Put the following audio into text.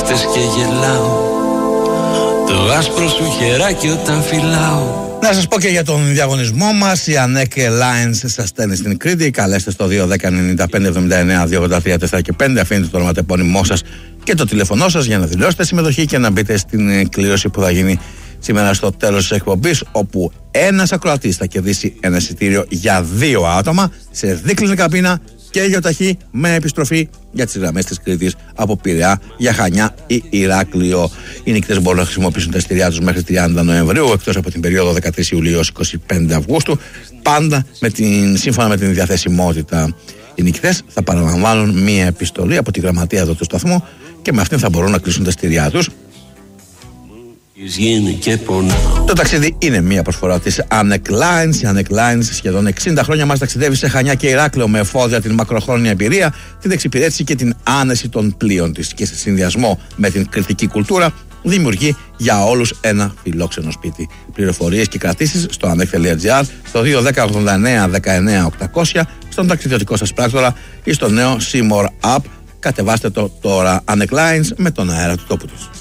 νύχτες και γελάω, το άσπρο σου χεράκι όταν φυλάω. Να σας πω και για τον διαγωνισμό μας. Η Ανέκ Lines σας στέλνει στην Κρήτη. Καλέστε στο 210-95-79-283-4 και 5. Αφήνετε το ονοματεπώνυμό σας και το τηλέφωνό σας για να δηλώσετε συμμετοχή και να μπείτε στην κλήρωση που θα γίνει σήμερα στο τέλος της εκπομπής, όπου ένας ακροατής θα κερδίσει ένα εισιτήριο για 2 άτομα σε δίκλινη καμπίνα και ηλιοταχή με επιστροφή για τις γραμμές της Κρήτης από Πειραιά για Χανιά ή Ηράκλειο. Οι νικητές μπορούν να χρησιμοποιήσουν τα εισιτήριά τους μέχρι 30 Νοεμβρίου, εκτός από την περίοδο 13 Ιουλίου έως 25 Αυγούστου, πάντα σύμφωνα με την διαθεσιμότητα. Οι νικητές θα παραλαμβάνουν μία επιστολή από τη γραμματεία εδώ του σταθμού και με αυτήν θα μπορούν να κλείσουν τα εισιτήριά τους. Το ταξίδι είναι μια προσφορά της Ανέκ Lines. Η Ανέκ Lines σχεδόν 60 χρόνια μας ταξιδεύει σε Χανιά και Ηράκλειο με εφόδια την μακροχρόνια εμπειρία, την εξυπηρέτηση και την άνεση των πλοίων της, και σε συνδυασμό με την κρητική κουλτούρα δημιουργεί για όλους ένα φιλόξενο σπίτι. Πληροφορίες και κρατήσεις στο anek.gr, στο 210-89-19-800, στον ταξιδιωτικό σας πράκτορα ή στο νέο Seymour App. Κατεβάστε το τώρα. Ανέκ Lines με τον αέρα του τόπου τους.